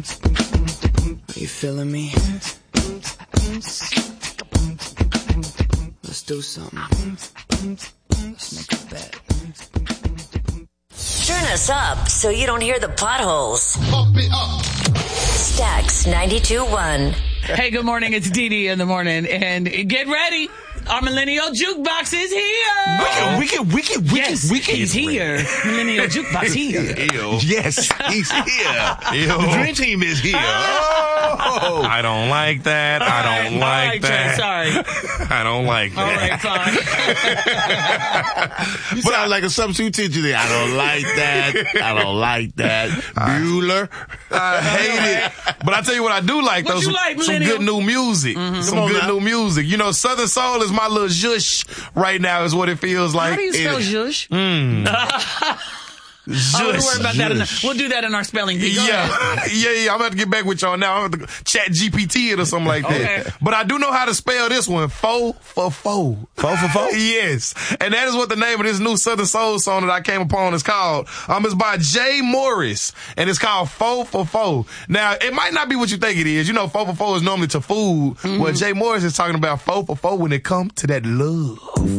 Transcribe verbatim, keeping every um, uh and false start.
Are you feeling me? Let's do something. Let's make a bet. Turn us up so you don't hear the potholes. Pump it up. Stax ninety-two point one. Hey, good morning. It's Dee Dee in the morning. And get ready. Our Millennial Jukebox is here. Wicked, wicked, wicked, wicked, Yes, wicked. he's here. Millennial Jukebox here. Ew. Yes, he's here. Ew. The Dream Team is here. Oh. I don't like that. I don't All like right, that. Trey, sorry. I don't like All right, that. fine. You sound like a substitute teacher there. I don't like that. I don't like that. Bueller. I hate it. But I tell you what I do like, What though. you Some, like, some Millennial? good new music. Mm-hmm. Some Come on good now. new music. You know, Southern Soul is my little zhush right now is what it feels like. How do you spell It- zhush? Mm. Oh, Zhush. don't worry about that. In the, Zhush. we'll do that in our spelling bee. Go ahead. Yeah, yeah, yeah. I'm about to get back with y'all now. I'm about to chat G P T it or something like that. Okay. But I do know how to spell this one. Fo for fo. Fo for fo? Yes. And that is what the name of this new Southern Soul song that I came upon is called. Um, it's by Jay Morris. And it's called Fo for Fo. Now, it might not be what you think it is. You know, Fo for Fo is normally to food. Mm-hmm. Well, Jay Morris is talking about Fo for Fo when it comes to that love.